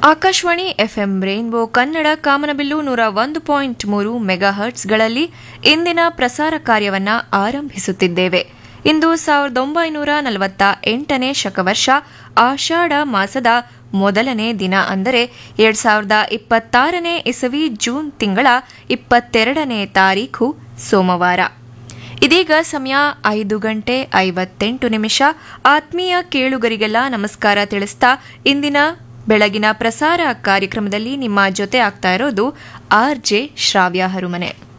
Akashvani FM rainbow Kannada ಕಾಮನಬಿಲ್ಲು 101.3 ಮೆಗಾಹರ್ಟ್ಸ್ಗಳಲ್ಲಿ ಇಂದಿನ ಪ್ರಸಾರ ಕಾರ್ಯವನ್ನು ಆರಂಭಿಸುತ್ತಿದ್ದೇವೆ. ಇಂದು 1948ನೇ ಶಕವರ್ಷ ಆಷಾಢ ಮಾಸದ ಮೊದಲನೇ ದಿನ, ಅಂದರೆ 2026ನೇ ಇಸವಿ ಜೂನ್ ತಿಂಗಳ 22ನೇ ತಾರೀಖು ಸೋಮವಾರ. ಇದೀಗ ಸಮಯ 5:58. ಆತ್ಮೀಯ ಕೇಳುಗರಿಗೆಲ್ಲ ನಮಸ್ಕಾರ ತಿಳಿಸ್ತಾ ಇಂದಿನ ಬೆಳಗಿನ ಪ್ರಸಾರ ಕಾರ್ಯಕ್ರಮದಲ್ಲಿ ನಿಮ್ಮ ಜೊತೆ ಆಗ್ತಾ ಇರೋದು ಆರ್ಜೆ ಶ್ರಾವ್ಯ ಹರುಮನೆ.